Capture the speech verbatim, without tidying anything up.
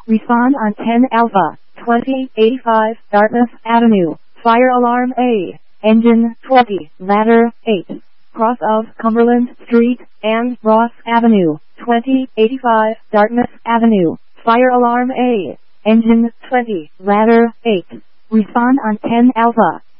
Respond on ten Alpha, twenty eighty-five Dartmouth Avenue. Fire alarm A. Engine twenty, ladder eight. Cross of Cumberland Street and Ross Avenue, twenty eighty-five Dartmouth Avenue. Fire alarm A. Engine twenty, ladder eight. Respond on ten Alpha,